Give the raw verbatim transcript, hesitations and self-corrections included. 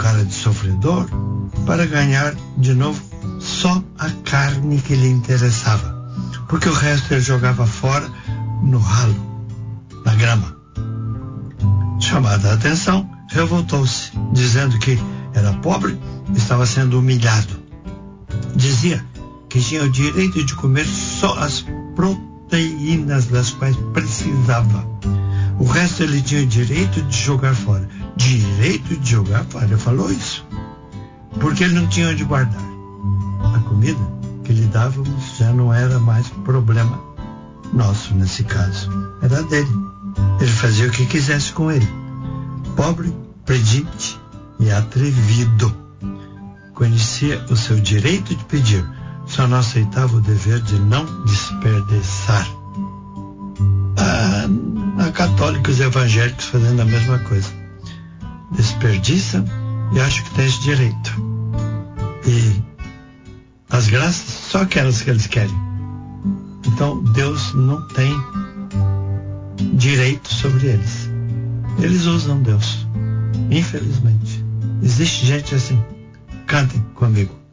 cara de sofredor para ganhar de novo só a carne que lhe interessava, porque o resto ele jogava fora no ralo, na grama. Chamada a atenção, revoltou-se, dizendo que era pobre e estava sendo humilhado. Dizia que tinha o direito de comer só as proteínas das quais precisava. O resto ele tinha o direito de jogar fora. Direito de jogar fora, ele falou isso. Porque ele não tinha onde guardar. A comida que lhe dávamos já não era mais problema nosso nesse caso. Era dele. Ele fazia o que quisesse com ele. Pobre, pedinte e atrevido. Conhecia o seu direito de pedir, só não aceitava o dever de não desperdiçar. Ah, há católicos e evangélicos fazendo a mesma coisa. Desperdiçam e acham que tem esse direito. E as graças, só aquelas que eles querem. Então Deus não tem direito sobre eles. Eles usam Deus. Infelizmente. Existe gente assim. Cantem comigo.